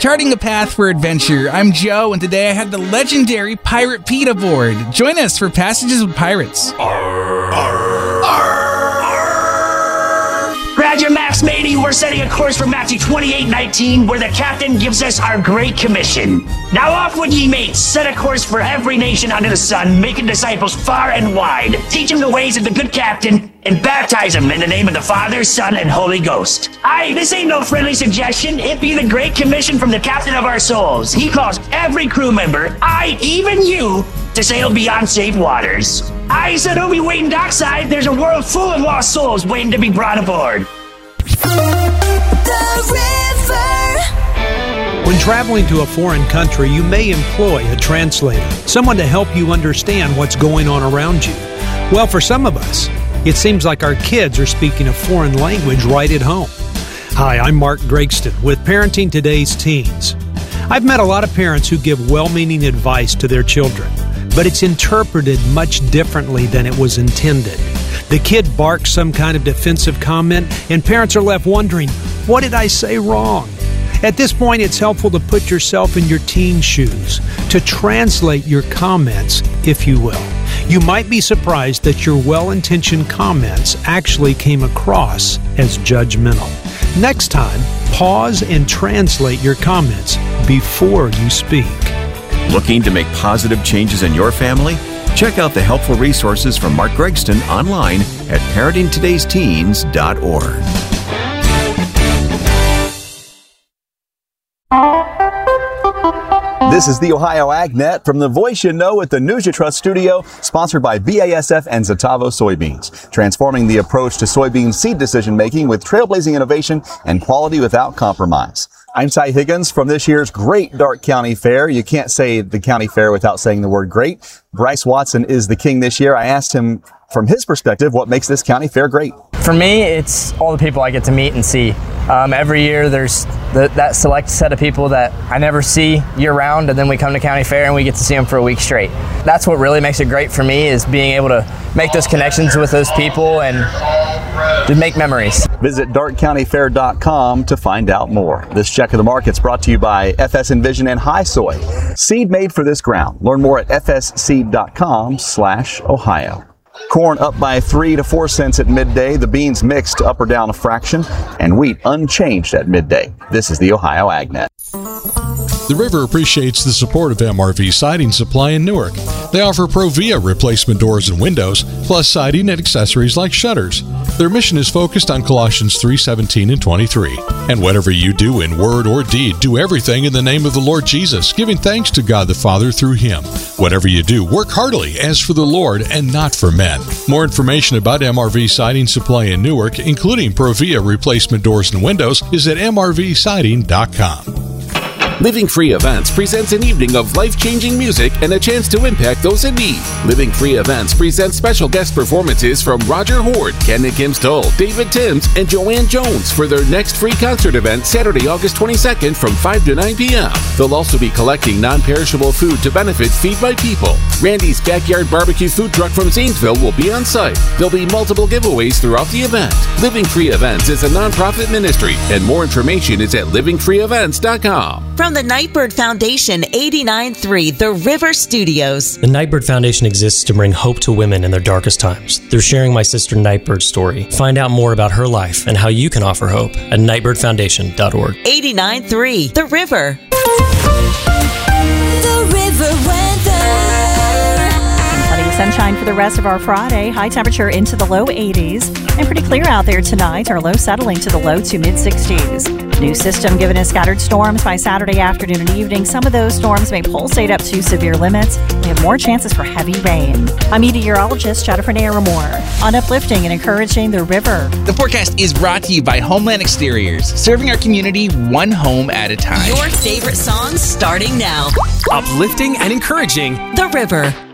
charting a path for adventure. I'm Joe, and today I have the legendary Pirate Pete aboard. Join us for Passages with Pirates. Roger, Max Matey, we're setting a course for Matthew 28:19, where the captain gives us our great commission. Now off with ye mates, set a course for every nation under the sun, making disciples far and wide. Teach them the ways of the good captain, and baptize them in the name of the Father, Son, and Holy Ghost. Aye, this ain't no friendly suggestion. It be the great commission from the captain of our souls. He calls every crew member, aye, even you, to sail beyond safe waters. Aye, so don't be waiting dockside. There's a world full of lost souls waiting to be brought aboard. The river. When traveling to a foreign country, you may employ a translator, someone to help you understand what's going on around you. Well, for some of us, it seems like our kids are speaking a foreign language right at home. Hi, I'm Mark Gregston with Parenting Today's Teens. I've met a lot of parents who give well-meaning advice to their children, but it's interpreted much differently than it was intended. The kid barks some kind of defensive comment, and parents are left wondering, what did I say wrong? At this point, it's helpful to put yourself in your teen's shoes, to translate your comments, if you will. You might be surprised that your well-intentioned comments actually came across as judgmental. Next time, pause and translate your comments before you speak. Looking to make positive changes in your family? Check out the helpful resources from Mark Gregston online at parentingtodaysteens.org. This is the Ohio AgNet from the voice you know at the News You Trust studio, sponsored by BASF and Zetavo Soybeans, transforming the approach to soybean seed decision-making with trailblazing innovation and quality without compromise. I'm Ty Higgins from this year's great Darke County Fair. You can't say the county fair without saying the word great. Bryce Watson is the king this year. I asked him, from his perspective, what makes this county fair great. For me, it's all the people I get to meet and see. Every year there's that select set of people that I never see year-round, and then we come to county fair and we get to see them for a week straight. That's what really makes it great for me, is being able to make those connections with those people and to make memories. Visit DarkeCountyFair.com to find out more. This check of the market's brought to you by FS Envision and High Soy. Seed made for this ground. Learn more at fsseed.com/Ohio. Corn up by 3 to 4 cents at midday. The beans mixed up or down a fraction, and wheat unchanged at midday. This is the Ohio AgNet. The River appreciates the support of MRV Siding Supply in Newark. They offer Provia replacement doors and windows, plus siding and accessories like shutters. Their mission is focused on Colossians 3:17 and 23. And whatever you do in word or deed, do everything in the name of the Lord Jesus, giving thanks to God the Father through Him. Whatever you do, work heartily as for the Lord and not for men. More information about MRV Siding Supply in Newark, including Provia replacement doors and windows, is at mrvsiding.com. Living Free Events presents an evening of life-changing music and a chance to impact those in need. Living Free Events presents special guest performances from Roger Horde, Ken and Kim Stoll, David Timms, and Joanne Jones for their next free concert event Saturday, August 22nd from 5 to 9 p.m. They'll also be collecting non-perishable food to benefit Feed My People. Randy's Backyard Barbecue food truck from Zanesville will be on site. There'll be multiple giveaways throughout the event. Living Free Events is a non-profit ministry, and more information is at livingfreeevents.com. From the Nightbird Foundation, 89.3 The River Studios. The Nightbird Foundation exists to bring hope to women in their darkest times. They're sharing my sister Nightbird's story. Find out more about her life and how you can offer hope at nightbirdfoundation.org. 89.3 The River. The River weather. Plenty of sunshine for the rest of our Friday. High temperature into the low 80s. And pretty clear out there tonight. Our low settling to the low to mid-60s. New system giving us scattered storms by Saturday afternoon and evening. Some of those storms may pulsate up to severe limits. We have more chances for heavy rain. I'm meteorologist Jennifer Naramore on uplifting and encouraging the river. The forecast is brought to you by Homeland Exteriors, serving our community one home at a time. Your favorite songs starting now. Uplifting and encouraging the river.